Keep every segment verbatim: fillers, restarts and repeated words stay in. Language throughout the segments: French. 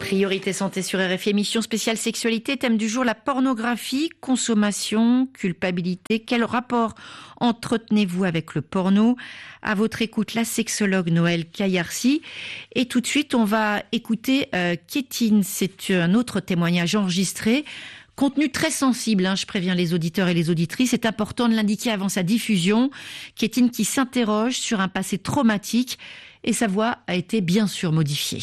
Priorité santé sur R F I, émission spéciale sexualité, thème du jour, la pornographie, consommation, culpabilité. Quel rapport entretenez-vous avec le porno? À votre écoute, la sexologue Noëlle Caillarcy. Et tout de suite, on va écouter euh, Kétine. C'est un autre témoignage enregistré. Contenu très sensible, hein, je préviens les auditeurs et les auditrices, c'est important de l'indiquer avant sa diffusion. Kétine qui s'interroge sur un passé traumatique et sa voix a été bien sûr modifiée.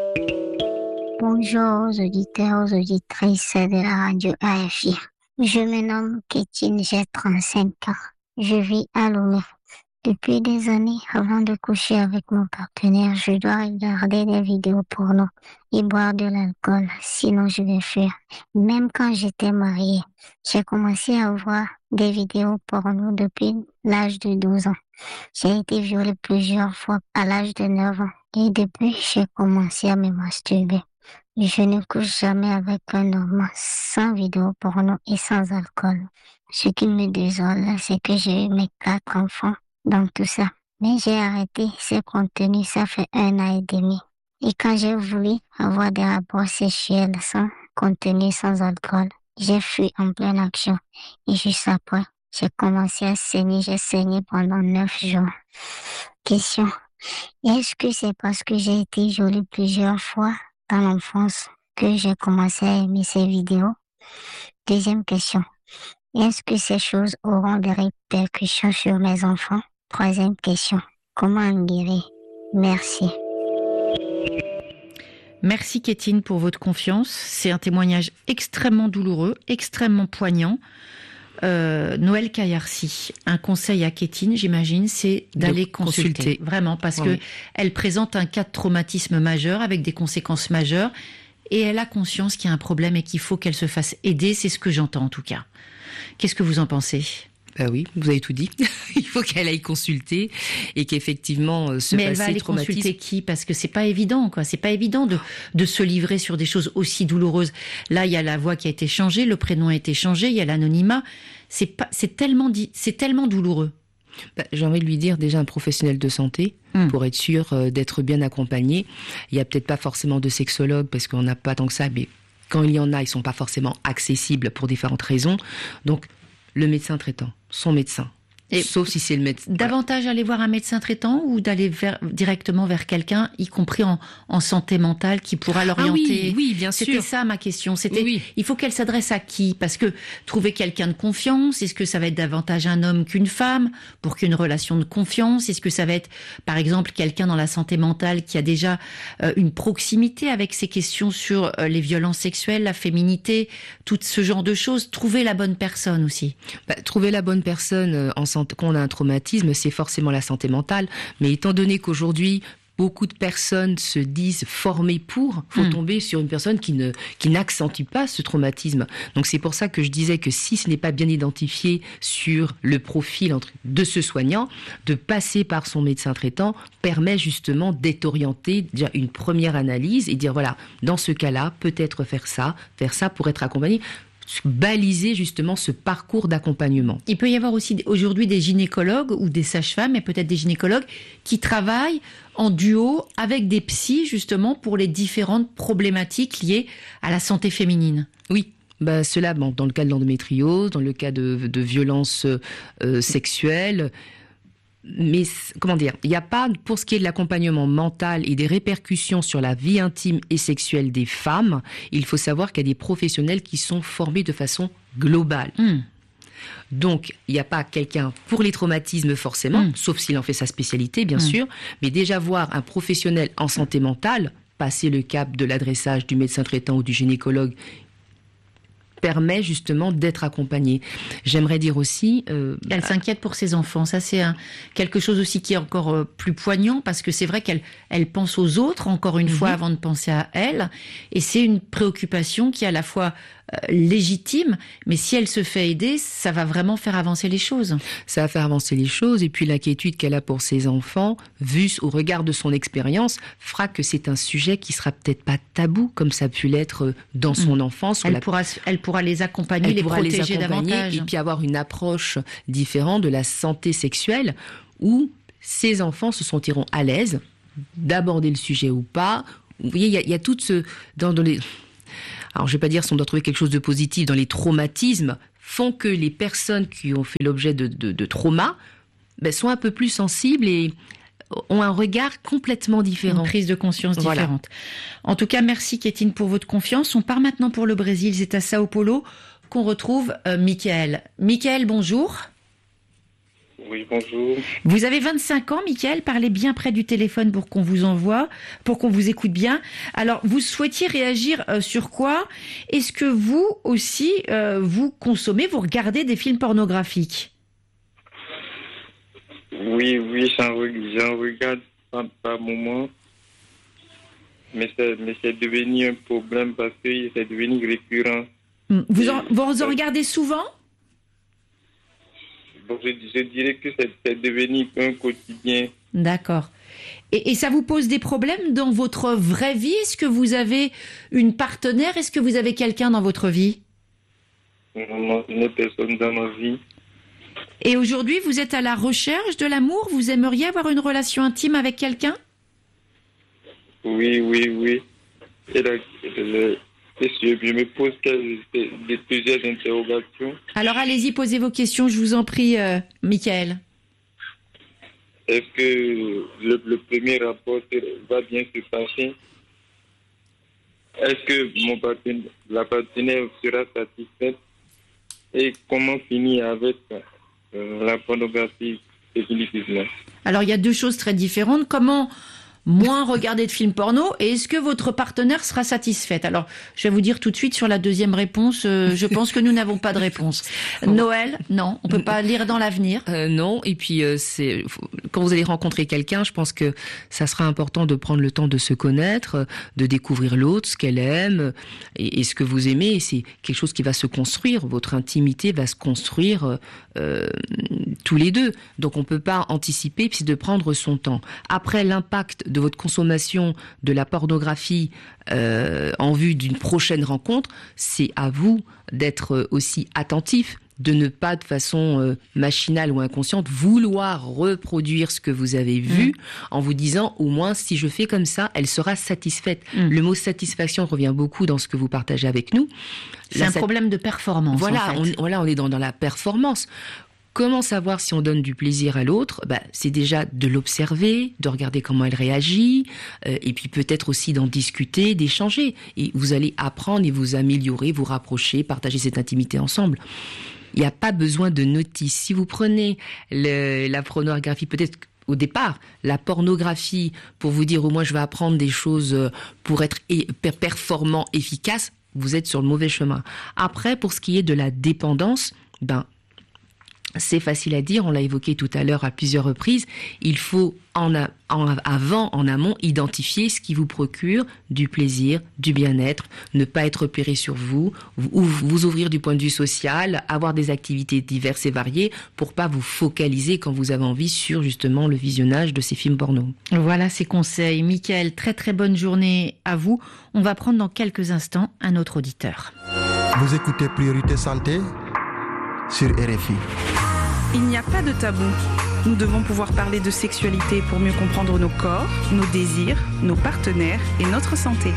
Bonjour aux auditeurs, aux auditrices de la radio R F I. Je me nomme Kétine, j'ai trente-cinq ans. Je vis à Lomé. Depuis des années, avant de coucher avec mon partenaire, je dois regarder des vidéos porno et boire de l'alcool, sinon je vais fuir. Même quand j'étais mariée, j'ai commencé à voir des vidéos porno depuis l'âge de douze ans. J'ai été violée plusieurs fois à l'âge de neuf ans et depuis, j'ai commencé à me masturber. Je ne couche jamais avec un homme sans vidéo porno et sans alcool. Ce qui me désole, c'est que j'ai eu mes quatre enfants dans tout ça. Mais j'ai arrêté ce contenu, ça fait un an et demi. Et quand j'ai voulu avoir des rapports sexuels sans contenu, sans alcool, j'ai fui en pleine action. Et juste après, j'ai commencé à saigner. J'ai saigné pendant neuf jours. Question. Est-ce que c'est parce que j'ai été violée plusieurs fois dans l'enfance que j'ai commencé à aimer ces vidéos? Deuxième question. Est-ce que ces choses auront des répercussions sur mes enfants? Troisième question. Comment en guérir? Merci. Merci Kétine pour votre confiance. C'est un témoignage extrêmement douloureux, extrêmement poignant. Euh, Noëlle Caillarcy, un conseil à Kétine, j'imagine, c'est d'aller de consulter. consulter. Vraiment, parce oui. que elle présente un cas de traumatisme majeur avec des conséquences majeures et elle a conscience qu'il y a un problème et qu'il faut qu'elle se fasse aider. C'est ce que j'entends en tout cas. Qu'est-ce que vous en pensez ? Ben oui, vous avez tout dit. Il faut qu'elle aille consulter et qu'effectivement euh, ce Mais passé elle va aller traumatisme... consulter qui? Parce que c'est pas évident, quoi. C'est pas évident de de se livrer sur des choses aussi douloureuses. Là, il y a la voix qui a été changée, le prénom a été changé, il y a l'anonymat. C'est pas, c'est tellement dit, c'est tellement douloureux. Ben, j'ai envie de lui dire déjà un professionnel de santé mmh. pour être sûr euh, d'être bien accompagné. Il y a peut-être pas forcément de sexologue parce qu'on n'a pas tant que ça, mais quand il y en a, ils sont pas forcément accessibles pour différentes raisons. Donc le médecin traitant, son médecin. Et sauf si c'est le médecin. Davantage aller voir un médecin traitant ou d'aller vers, directement vers quelqu'un, y compris en, en santé mentale, qui pourra l'orienter. Ah oui, oui, bien sûr. C'était ça ma question. C'était, oui. il faut qu'elle s'adresse à qui? Parce que trouver quelqu'un de confiance, est-ce que ça va être davantage un homme qu'une femme pour qu'une relation de confiance? Est-ce que ça va être, par exemple, quelqu'un dans la santé mentale qui a déjà euh, une proximité avec ces questions sur euh, les violences sexuelles, la féminité, tout ce genre de choses? Trouver la bonne personne aussi. Bah, trouver la bonne personne euh, en santé. Quand on a un traumatisme, c'est forcément la santé mentale. Mais étant donné qu'aujourd'hui, beaucoup de personnes se disent formées pour, faut mmh. tomber sur une personne qui ne qui n'accentue pas ce traumatisme. Donc c'est pour ça que je disais que si ce n'est pas bien identifié sur le profil entre, de ce soignant, de passer par son médecin traitant permet justement d'être orienté, déjà une première analyse et dire voilà, dans ce cas-là, peut-être faire ça, faire ça pour être accompagné. Baliser justement ce parcours d'accompagnement. Il peut y avoir aussi aujourd'hui des gynécologues ou des sages-femmes, et peut-être des gynécologues qui travaillent en duo avec des psys justement pour les différentes problématiques liées à la santé féminine. Oui. Bah, cela, bon, dans le cas de l'endométriose, dans le cas de, de violences euh, sexuelles. Mais comment dire, il n'y a pas, pour ce qui est de l'accompagnement mental et des répercussions sur la vie intime et sexuelle des femmes, il faut savoir qu'il y a des professionnels qui sont formés de façon globale. Mmh. Donc, il n'y a pas quelqu'un pour les traumatismes forcément, mmh. sauf s'il en fait sa spécialité, bien mmh. sûr, mais déjà voir un professionnel en santé mentale, passer le cap de l'adressage du médecin traitant ou du gynécologue, permet justement d'être accompagnée. J'aimerais dire aussi... Euh, elle s'inquiète pour ses enfants. Ça, c'est un, quelque chose aussi qui est encore euh, plus poignant parce que c'est vrai qu'elle elle pense aux autres, encore une mm-hmm. fois, avant de penser à elle. Et c'est une préoccupation qui est à la fois euh, légitime, mais si elle se fait aider, ça va vraiment faire avancer les choses. Ça va faire avancer les choses. Et puis l'inquiétude qu'elle a pour ses enfants, vue au regard de son expérience, fera que c'est un sujet qui sera peut-être pas tabou, comme ça a pu l'être dans son mm. enfance. Elle la... pourra, elle pourra les accompagner, elle les pourra protéger les accompagner, davantage. Et puis avoir une approche différente de la santé sexuelle, où ses enfants se sentiront à l'aise d'aborder le sujet ou pas, vous voyez, il y a, il y a tout ce dans, dans les. Alors, je vais pas dire si on doit trouver quelque chose de positif dans les traumatismes, font que les personnes qui ont fait l'objet de, de, de traumas ben, sont un peu plus sensibles et ont un regard complètement différent. Une prise de conscience Voilà. différente. En tout cas, merci Kétine pour votre confiance. On part maintenant pour le Brésil. C'est à Sao Paulo qu'on retrouve euh, Michael. Michael, bonjour. Oui, bonjour. Vous avez vingt-cinq ans, Michael. Parlez bien près du téléphone pour qu'on vous envoie, pour qu'on vous écoute bien. Alors, vous souhaitiez réagir euh, sur quoi? Est-ce que vous aussi, euh, vous consommez, vous regardez des films pornographiques? Oui, oui, j'en, re- j'en regarde par, par moment. Mais c'est, mais c'est devenu un problème parce que c'est devenu récurrent. Vous en, vous en regardez souvent? Donc, je, je dirais que c'est, c'est devenu un quotidien. D'accord. Et, et ça vous pose des problèmes dans votre vraie vie? Est-ce que vous avez une partenaire? Est-ce que vous avez quelqu'un dans votre vie? Non, je n'ai personne dans ma vie. Et aujourd'hui, vous êtes à la recherche de l'amour? Vous aimeriez avoir une relation intime avec quelqu'un? Oui, oui, oui. Et là, le- et je, je me pose quelques- des, plusieurs interrogations. Alors allez-y, posez vos questions, je vous en prie, euh, Michael. Est-ce que le, le premier rapport va bien se passer? Est-ce que mon partenaire, la partenaire sera satisfaite? Et comment finir avec euh, la pornographie définitivement? Alors il y a deux choses très différentes. Comment moins regarder de films porno et est-ce que votre partenaire sera satisfaite? Alors, je vais vous dire tout de suite sur la deuxième réponse, euh, je pense que nous n'avons pas de réponse. Noël, non, on peut pas lire dans l'avenir. Euh, non, et puis euh, c'est quand vous allez rencontrer quelqu'un, je pense que ça sera important de prendre le temps de se connaître, de découvrir l'autre, ce qu'elle aime et, et ce que vous aimez. Et c'est quelque chose qui va se construire. Votre intimité va se construire euh, tous les deux. Donc on peut pas anticiper, puis de prendre son temps. Après, l'impact de votre consommation de la pornographie euh, en vue d'une prochaine rencontre, c'est à vous d'être aussi attentif, de ne pas de façon euh, machinale ou inconsciente vouloir reproduire ce que vous avez vu mmh. en vous disant au moins si je fais comme ça, elle sera satisfaite. Mmh. Le mot satisfaction revient beaucoup dans ce que vous partagez avec nous. C'est la un sat... problème de performance. Voilà, en fait. on, voilà, on est dans, dans la performance. Comment savoir si on donne du plaisir à l'autre? Bah, c'est déjà de l'observer, de regarder comment elle réagit, euh, et puis peut-être aussi d'en discuter, d'échanger. Et vous allez apprendre et vous améliorer, vous rapprocher, partager cette intimité ensemble. Il n'y a pas besoin de notice. Si vous prenez le, la pornographie, peut-être au départ, la pornographie, pour vous dire au moins je vais apprendre des choses pour être performant, efficace, vous êtes sur le mauvais chemin. Après, pour ce qui est de la dépendance, ben, c'est facile à dire, on l'a évoqué tout à l'heure à plusieurs reprises, il faut en, a, en avant, en amont, identifier ce qui vous procure du plaisir, du bien-être, ne pas être repéré sur vous, vous, vous ouvrir du point de vue social, avoir des activités diverses et variées pour pas vous focaliser quand vous avez envie sur justement le visionnage de ces films porno. Voilà ces conseils. Michael, très très bonne journée à vous. On va prendre dans quelques instants un autre auditeur. Vous écoutez Priorité Santé sur R F I. Il n'y a pas de tabou. Nous devons pouvoir parler de sexualité pour mieux comprendre nos corps, nos désirs, nos partenaires et notre santé.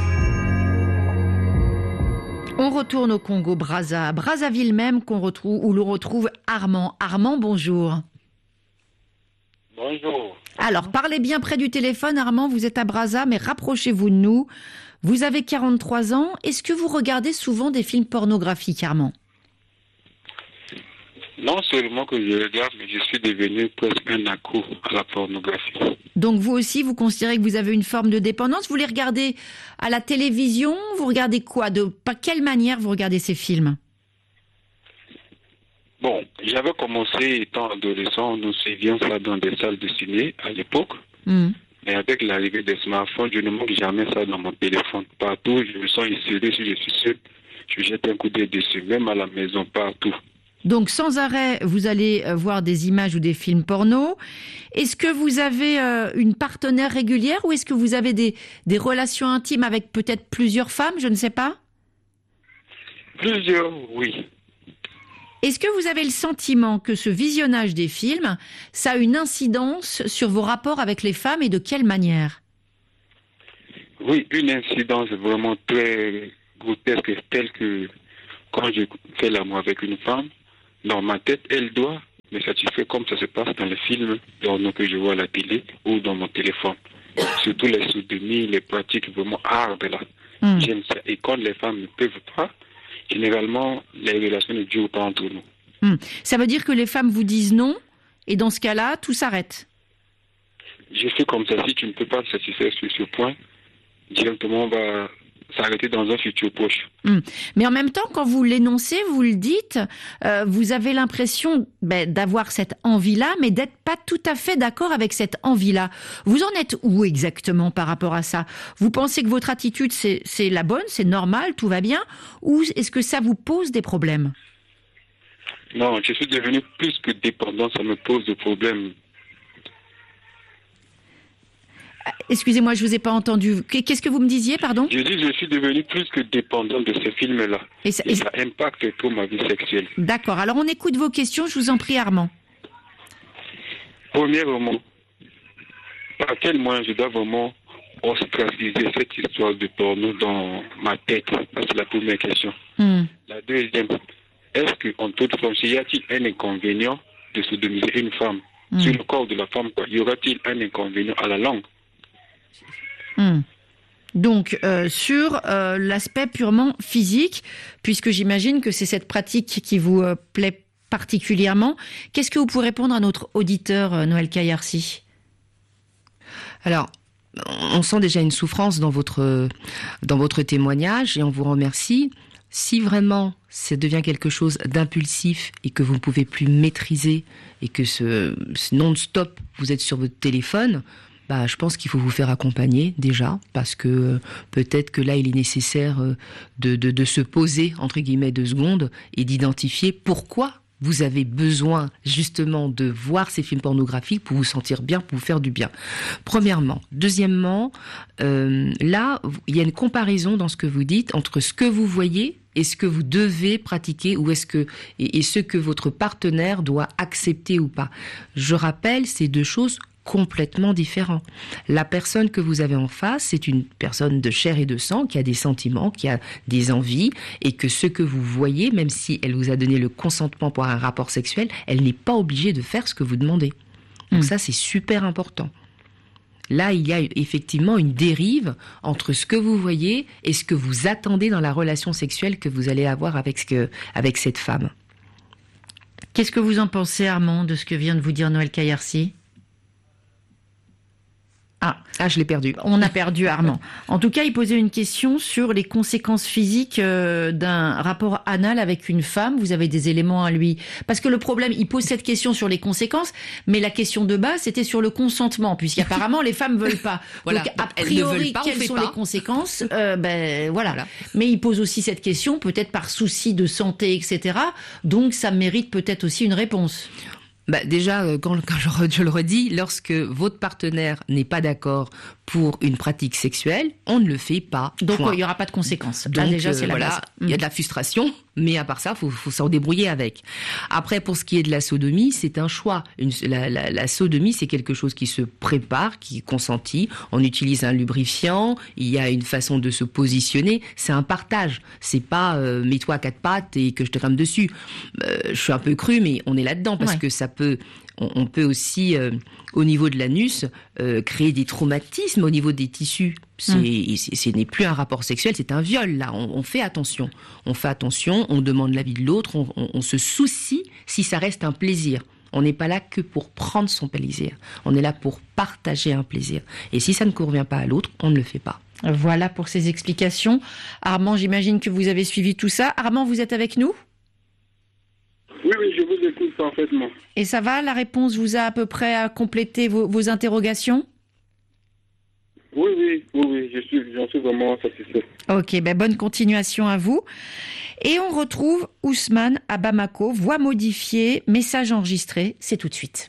On retourne au Congo, Brazza, à Brazzaville même, qu'on retrouve, où l'on retrouve Armand. Armand, bonjour. Bonjour. Alors, parlez bien près du téléphone, Armand, vous êtes à Brazza, mais rapprochez-vous de nous. Vous avez quarante-trois ans. Est-ce que vous regardez souvent des films pornographiques, Armand ? Non seulement que je regarde, mais je suis devenu presque un accro à la pornographie. Donc vous aussi, vous considérez que vous avez une forme de dépendance? Vous les regardez à la télévision? Vous regardez quoi? De par quelle manière vous regardez ces films? Bon, j'avais commencé étant adolescent, nous suivions ça dans des salles de ciné à l'époque. Mmh. Mais avec l'arrivée des smartphones, je ne manque jamais ça dans mon téléphone. Partout, je me sens isolé, si je suis seul, je jette un coup d'œil dessus, même à la maison, partout. Donc, sans arrêt, vous allez voir des images ou des films porno. Est-ce que vous avez euh, une partenaire régulière ou est-ce que vous avez des, des relations intimes avec peut-être plusieurs femmes? Je ne sais pas. Plusieurs, oui. Est-ce que vous avez le sentiment que ce visionnage des films, ça a une incidence sur vos rapports avec les femmes et de quelle manière? Oui, une incidence vraiment très grotesque, telle que quand je fais l'amour avec une femme, dans ma tête, elle doit me satisfaire comme ça se passe dans les films que je vois à la télé ou dans mon téléphone. Surtout les sodomies, les pratiques vraiment hardes là. Mm. J'aime ça. Et quand les femmes ne peuvent pas, généralement, les relations ne durent pas entre nous. Mm. Ça veut dire que les femmes vous disent non, et dans ce cas-là, tout s'arrête. Je fais comme ça. Si tu ne peux pas te satisfaire sur ce point, directement, on va s'arrêter dans un futur proche. Mmh. Mais en même temps, quand vous l'énoncez, vous le dites, euh, vous avez l'impression ben, d'avoir cette envie-là, mais d'être pas tout à fait d'accord avec cette envie-là. Vous en êtes où exactement par rapport à ça? Vous pensez que votre attitude, c'est, c'est la bonne, c'est normal, tout va bien? Ou est-ce que ça vous pose des problèmes? Non, je suis devenu plus que dépendant, ça me pose des problèmes. Excusez-moi, je vous ai pas entendu. Qu'est-ce que vous me disiez, pardon? Je dis, je suis devenu plus que dépendant de ces films-là. Et ça, et ça impacte trop ma vie sexuelle. D'accord. Alors, on écoute vos questions. Je vous en prie, Armand. Premièrement, par quel moyen je dois vraiment ostraciser cette histoire de porno dans ma tête? Ça, c'est la première question. Mm. La deuxième, est-ce qu'en toute franchise, y a-t-il un inconvénient de sodomiser une femme mm. sur le corps de la femme, quoi? Y aura-t-il un inconvénient à la langue? Hum. Donc, euh, sur euh, l'aspect purement physique, puisque j'imagine que c'est cette pratique qui vous euh, plaît particulièrement, qu'est-ce que vous pouvez répondre à notre auditeur, euh, Noël Kayarsi? Alors, on sent déjà une souffrance dans votre, dans votre témoignage et on vous remercie. Si vraiment ça devient quelque chose d'impulsif et que vous ne pouvez plus maîtriser et que ce, ce non-stop, vous êtes sur votre téléphone, bah, je pense qu'il faut vous faire accompagner déjà, parce que euh, peut-être que là, il est nécessaire euh, de, de, de se poser, entre guillemets, deux secondes et d'identifier pourquoi vous avez besoin justement de voir ces films pornographiques pour vous sentir bien, pour vous faire du bien. Premièrement. Deuxièmement, euh, là, il y a une comparaison dans ce que vous dites entre ce que vous voyez et ce que vous devez pratiquer ou est-ce que et, et ce que votre partenaire doit accepter ou pas. Je rappelle ces deux choses complètement différent. La personne que vous avez en face, c'est une personne de chair et de sang qui a des sentiments, qui a des envies et que ce que vous voyez, même si elle vous a donné le consentement pour un rapport sexuel, elle n'est pas obligée de faire ce que vous demandez. Donc mmh. ça, c'est super important. Là, il y a effectivement une dérive entre ce que vous voyez et ce que vous attendez dans la relation sexuelle que vous allez avoir avec, ce que, avec cette femme. Qu'est-ce que vous en pensez, Armand, de ce que vient de vous dire Noël Kayarsi? Ah, ah, je l'ai perdu. On a perdu Armand. En tout cas, il posait une question sur les conséquences physiques euh, d'un rapport anal avec une femme. Vous avez des éléments à lui... Parce que le problème, il pose cette question sur les conséquences, mais la question de base, c'était sur le consentement, puisqu'apparemment, les femmes veulent pas. Voilà. Donc, a priori, pas, quelles sont pas. les conséquences euh, ben, voilà. voilà. Mais il pose aussi cette question, peut-être par souci de santé, et cetera. Donc, ça mérite peut-être aussi une réponse. Bah déjà, quand, quand je, je le redis, lorsque votre partenaire n'est pas d'accord pour une pratique sexuelle, on ne le fait pas. Donc il n'y aura pas de conséquences. Donc, Là, déjà, c'est euh, la voilà, base. Il y a de la frustration, mais à part ça, il faut, faut s'en débrouiller avec. Après, pour ce qui est de la sodomie, c'est un choix. Une, la, la, la sodomie, c'est quelque chose qui se prépare, qui est consenti. On utilise un lubrifiant, il y a une façon de se positionner. C'est un partage. C'est pas euh, mets-toi à quatre pattes et que je te rame dessus. Euh, je suis un peu cru, mais on est là-dedans parce ouais. que ça peut... On peut aussi, euh, au niveau de l'anus, euh, créer des traumatismes au niveau des tissus. C'est, mmh. c'est, ce n'est plus un rapport sexuel, c'est un viol, là. On, on fait attention. On fait attention, on demande l'avis de l'autre, on, on, on se soucie si ça reste un plaisir. On n'est pas là que pour prendre son plaisir. On est là pour partager un plaisir. Et si ça ne convient pas à l'autre, on ne le fait pas. Voilà pour ces explications. Armand, j'imagine que vous avez suivi tout ça. Armand, vous êtes avec nous ? Oui, oui, je vous écoute parfaitement. Et ça va, la réponse vous a à peu près complété vos, vos interrogations? Oui, oui, oui, oui, je suis, j'en suis vraiment satisfait. Ok, ben bonne continuation à vous. Et on retrouve Ousmane à Bamako, voix modifiée, message enregistré, c'est tout de suite.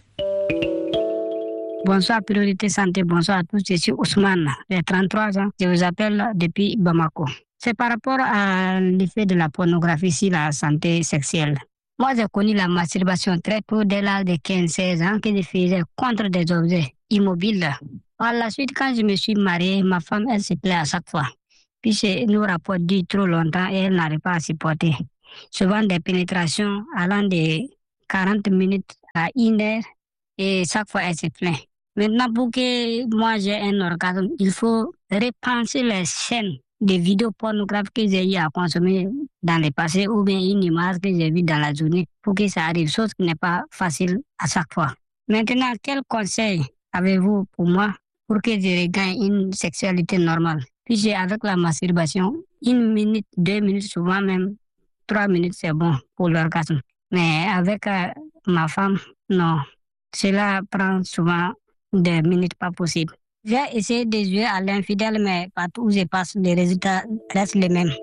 Bonsoir, Priorité Santé, bonsoir à tous, je suis Ousmane, j'ai trente-trois ans, je vous appelle depuis Bamako. C'est par rapport à l'effet de la pornographie sur la santé sexuelle. Moi, j'ai connu la masturbation très tôt, dès l'âge de quinze seize ans, que je faisais contre des objets immobiles. Par la suite, quand je me suis mariée, ma femme, elle se plaît à chaque fois. Puis nos rapports durent trop longtemps et elle n'arrive pas à supporter. Souvent des pénétrations allant de quarante minutes à une heure et chaque fois elle se plaint. Maintenant, pour que moi j'ai un orgasme, il faut repenser les scènes de vidéos pornographiques que j'ai eu à consommer dans le passé ou bien une image que j'ai vue dans la journée pour que ça arrive, chose qui n'est pas facile à chaque fois. Maintenant, quel conseil avez-vous pour moi pour que je regagne une sexualité normale? Puis j'ai avec la masturbation, une minute, deux minutes, souvent même trois minutes, c'est bon pour l'orgasme. Mais avec euh, ma femme, non. Cela prend souvent des minutes pas possibles. J'ai essayé de jouer à l'infidèle, mais partout où je passe, les résultats restent les mêmes.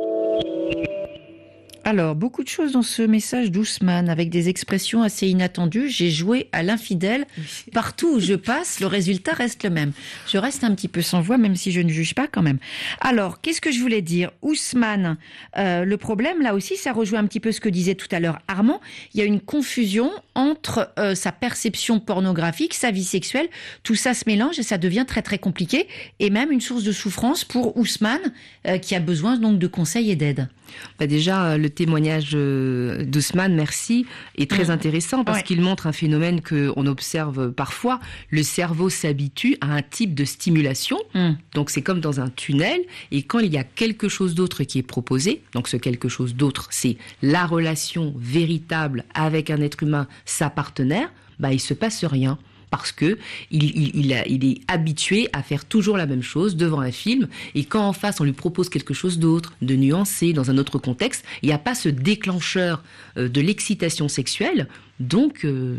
Alors, beaucoup de choses dans ce message d'Ousmane, avec des expressions assez inattendues. J'ai joué à l'infidèle. Partout où je passe, le résultat reste le même. Je reste un petit peu sans voix, même si je ne juge pas quand même. Alors, qu'est-ce que je voulais dire? Ousmane, euh, le problème, là aussi, ça rejoint un petit peu ce que disait tout à l'heure Armand. Il y a une confusion entre euh, sa perception pornographique, sa vie sexuelle. Tout ça se mélange et ça devient très, très compliqué. Et même une source de souffrance pour Ousmane, euh, qui a besoin donc de conseils et d'aide. Bah déjà, le témoignage d'Ousmane, merci, est très mmh. intéressant parce ouais. qu'il montre un phénomène qu'on observe parfois. Le cerveau s'habitue à un type de stimulation, mmh. donc c'est comme dans un tunnel, et quand il y a quelque chose d'autre qui est proposé, donc ce quelque chose d'autre, c'est la relation véritable avec un être humain, sa partenaire, bah il se passe rien. Parce que il, il, il, a, il est habitué à faire toujours la même chose devant un film, et quand en face on lui propose quelque chose d'autre, de nuancé, dans un autre contexte, il n'y a pas ce déclencheur euh, de l'excitation sexuelle, donc euh,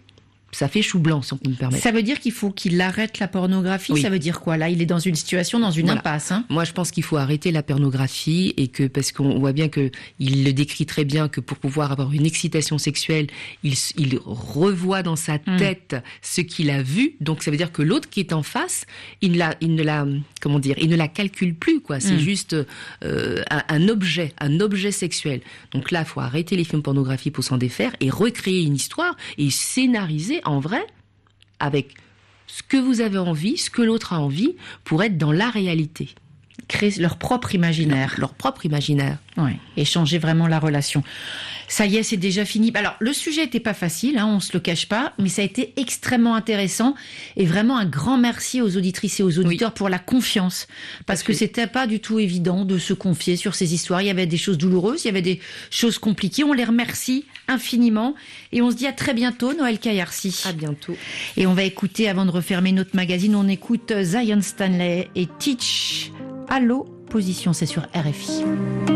ça fait chou blanc, si on peut me permettre. Ça veut dire qu'il faut qu'il arrête la pornographie. Oui. Ça veut dire quoi? Là, il est dans une situation, dans une voilà. impasse. Hein. Moi, je pense qu'il faut arrêter la pornographie, et que parce qu'on voit bien que il le décrit très bien, que pour pouvoir avoir une excitation sexuelle, il, il revoit dans sa tête mmh. ce qu'il a vu. Donc, ça veut dire que l'autre qui est en face, il ne la, il ne la, comment dire, il ne la calcule plus, quoi. C'est mmh. juste euh, un, un objet, un objet sexuel. Donc là, il faut arrêter les films pornographiques pour s'en défaire et recréer une histoire et scénariser en vrai, avec ce que vous avez envie, ce que l'autre a envie, pour être dans la réalité. Créer leur propre imaginaire. Leur, leur propre imaginaire. Oui, et changer vraiment la relation. Ça y est, c'est déjà fini. Alors, le sujet n'était pas facile, hein, on se le cache pas, mais ça a été extrêmement intéressant. Et vraiment un grand merci aux auditrices et aux auditeurs oui. pour la confiance. Parce que c'était pas du tout évident de se confier sur ces histoires. Il y avait des choses douloureuses, il y avait des choses compliquées. On les remercie infiniment. Et on se dit à très bientôt, Noël Kayarsi. À bientôt. Et on va écouter, avant de refermer notre magazine, on écoute Zion Stanley et Teach. Allô, position, c'est sur R F I.